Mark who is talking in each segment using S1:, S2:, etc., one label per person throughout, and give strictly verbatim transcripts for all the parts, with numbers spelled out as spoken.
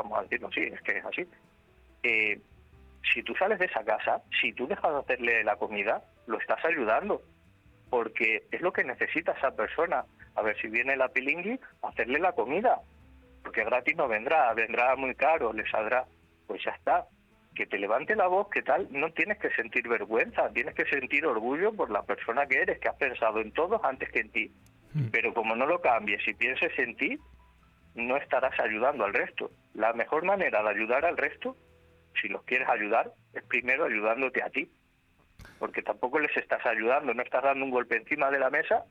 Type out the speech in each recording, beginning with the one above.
S1: vamos a decirlo así, es que es así. Eh, si tú sales de esa casa, si tú dejas de hacerle la comida, lo estás ayudando, porque es lo que necesita esa persona. A ver, si viene la pilingui, hacerle la comida, porque gratis no vendrá, vendrá muy caro, le saldrá, pues ya está. Que te levante la voz, que tal, no tienes que sentir vergüenza, tienes que sentir orgullo por la persona que eres, que has pensado en todos antes que en ti. Mm. Pero como no lo cambies y pienses en ti, no estarás ayudando al resto. La mejor manera de ayudar al resto, si los quieres ayudar, es primero ayudándote a ti. Porque tampoco les estás ayudando, no estás dando un golpe encima de la mesa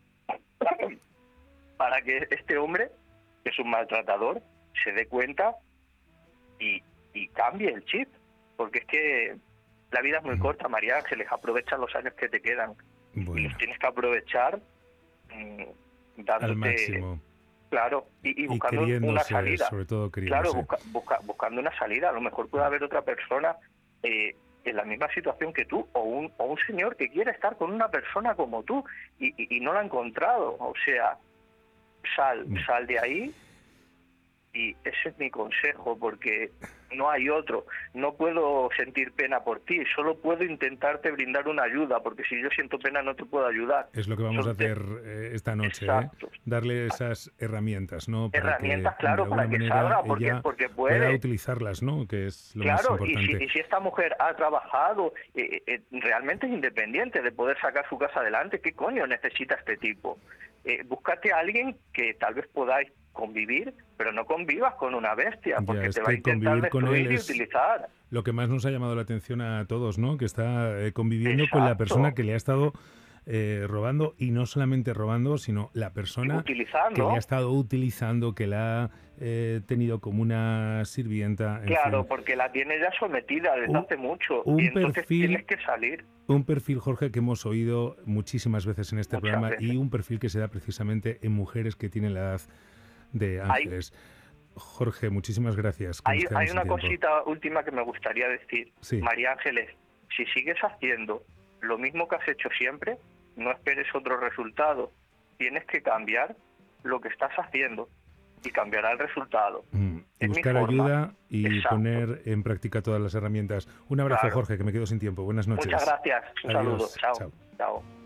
S1: para que este hombre, que es un maltratador, se dé cuenta y, y cambie el chip. Porque es que la vida es muy corta, María Ángeles, aprovecha los años que te quedan. Bueno. Y los tienes que aprovechar mmm, dándote...
S2: al máximo.
S1: Claro, y, y buscando
S2: y
S1: una salida.
S2: Sobre todo
S1: claro, busca, busca, buscando una salida. A lo mejor puede haber otra persona eh, en la misma situación que tú, o un, o un señor que quiere estar con una persona como tú y, y, y no la ha encontrado. O sea, sal, sal de ahí. Y ese es mi consejo, porque no hay otro. No puedo sentir pena por ti, solo puedo intentarte brindar una ayuda, porque si yo siento pena no te puedo ayudar.
S2: Es lo que vamos
S1: Son
S2: a hacer eh, esta noche, ¿eh? Darle esas herramientas, ¿no?
S1: Para herramientas, que, claro, para que salga, porque, porque puede.
S2: pueda utilizarlas, ¿no? Que es lo
S1: claro,
S2: más importante.
S1: Y si, y si esta mujer ha trabajado, eh, eh, realmente es independiente de poder sacar su casa adelante, ¿qué coño necesita este tipo? Eh, búscate a alguien que tal vez podáis convivir, pero no convivas con una bestia, porque
S2: ya,
S1: te va a intentar destruir y utilizar.
S2: Lo que más nos ha llamado la atención a todos, ¿no? Que está eh, conviviendo
S1: Exacto.
S2: con la persona que le ha estado eh, robando, y no solamente robando, sino la persona que le ha estado utilizando, que la ha eh, tenido como una sirvienta. En
S1: claro,
S2: fin.
S1: Porque la tiene ya sometida desde
S2: un,
S1: hace mucho,
S2: un
S1: y entonces
S2: perfil,
S1: tienes que salir.
S2: Un perfil, Jorge, que hemos oído muchísimas veces en este
S1: Muchas
S2: programa,
S1: veces.
S2: Y un perfil que se da precisamente en mujeres que tienen la edad de Ángeles. Hay, Jorge, muchísimas gracias.
S1: Hay, hay una cosita última que me gustaría decir.
S2: Sí.
S1: María Ángeles, si sigues haciendo lo mismo que has hecho siempre, no esperes otro resultado. Tienes que cambiar lo que estás haciendo y cambiará el resultado.
S2: Mm. Y buscar ayuda y
S1: Exacto.
S2: poner en práctica todas las herramientas. Un abrazo, claro. Jorge, que me quedo sin tiempo. Buenas noches.
S1: Muchas gracias. Un
S2: Adiós.
S1: saludo. Chao.
S2: Chao.
S1: Chao.